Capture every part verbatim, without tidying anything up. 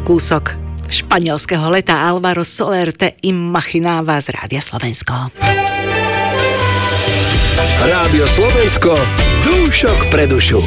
kúsok španielského leta. Álvaro Soler te imaginaba z Rádia Slovensko. Rádio Slovensko, dúšok pre dušu.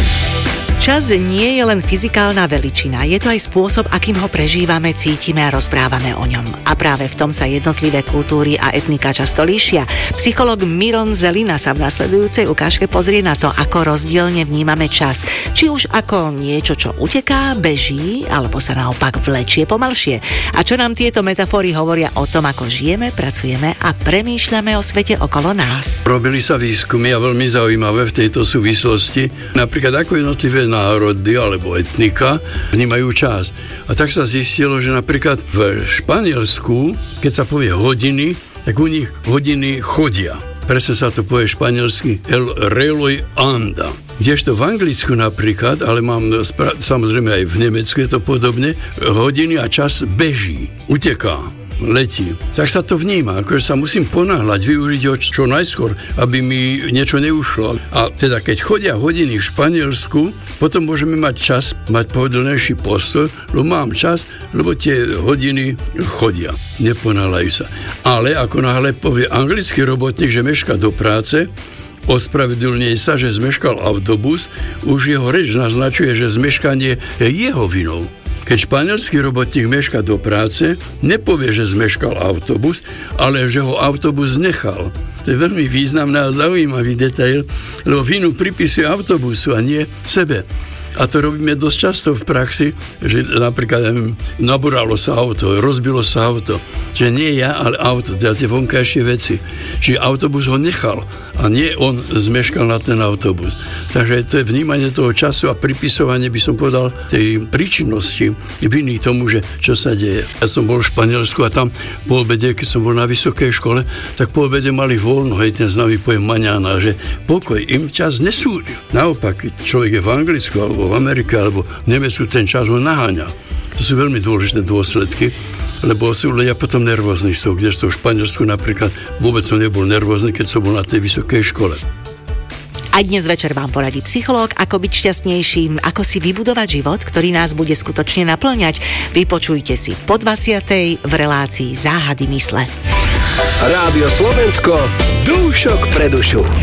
Čas nie je len fyzikálna veličina, je to aj spôsob, akým ho prežívame, cítime a rozprávame o ňom. A práve v tom sa jednotlivé kultúry a etnika často líšia. Psychológ Miron Zelina sa v nasledujúcej ukážke pozrie na to, ako rozdielne vnímame čas. Či už ako niečo, čo uteká, beží, alebo sa naopak vlečie pomalšie. A čo nám tieto metafory hovoria o tom, ako žijeme, pracujeme a premýšľame o svete okolo nás. Robili sa výskumy a veľmi zaujímavé v tejto súvislosti. Napríklad ako jednotlivé národy alebo etnika vnímajú čas. A tak sa zistilo, že napríklad v Španielsku, keď sa povie hodiny, tak u nich hodiny chodia. Presne sa to povie španielsky el reloj anda. Kdežto v Anglicku napríklad, ale mám spra- samozrejme aj v Nemecku je to podobne, hodiny a čas beží, uteká, letí. Tak sa to vníma, akože sa musím ponáhľať, využiť ho čo najskôr, aby mi niečo neušlo. A teda keď chodia hodiny v Španielsku, potom môžeme mať čas, mať pohodlnejší postoj, lebo mám čas, lebo tie hodiny chodia, neponáhľajú sa. Ale ako náhle povie anglický robotník, že meška do práce, ospravedlňuje sa, že zmeškal autobus, už jeho reč naznačuje, že zmeškanie je jeho vinou. Keď španielský robotník meška do práce, nepovie, že zmeškal autobus, ale že ho autobus nechal. To je veľmi významný a zaujímavý detail, lebo vinu pripisuje autobusu a nie sebe. A to robíme dosť často v praxi, že napríklad neviem, nabúralo sa auto, rozbilo sa auto. Že nie ja, ale auto, teda tie vonkajšie veci. Čiže autobus ho nechal a nie on zmeškal na ten autobus. Takže to je vnímanie toho času a pripisovanie, by som povedal, tej príčinnosti viny tomu, že čo sa deje. Ja som bol v Španielsku a tam po obede, keď som bol na vysokej škole, tak po obede mali voľno, hej, ten známy pojem maňána, že pokoj, im čas nesúdil. Naopak, človek je v Anglicku alebo v Amerike alebo v Nemecku, ten čas ho naháňa. To sú veľmi dôležité dôsledky, lebo sú ľudia potom nervózni z toho, kdežto v Španielsku napríklad vôbec som nebol nervózny, keď som bol na tej vysokej škole. A dnes večer vám poradí psychológ, ako byť šťastnejším, ako si vybudovať život, ktorý nás bude skutočne naplňať. Vypočujte si po dvadsiatej v relácii Záhady mysle. Rádio Slovensko, dúšok pre dušu.